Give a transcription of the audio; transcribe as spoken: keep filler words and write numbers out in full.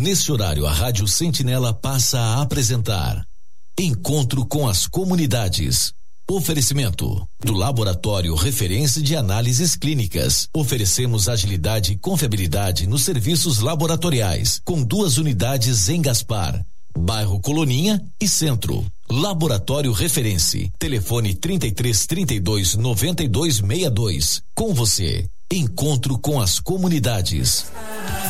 Nesse horário, a Rádio Sentinela passa a apresentar Encontro com as Comunidades. Oferecimento do Laboratório Referência de Análises Clínicas. Oferecemos agilidade e confiabilidade nos serviços laboratoriais, com duas unidades em Gaspar, bairro Coloninha e Centro. Laboratório Referência. Telefone trinta e três, trinta e dois, noventa e dois, sessenta e dois. Com você, Encontro com as Comunidades.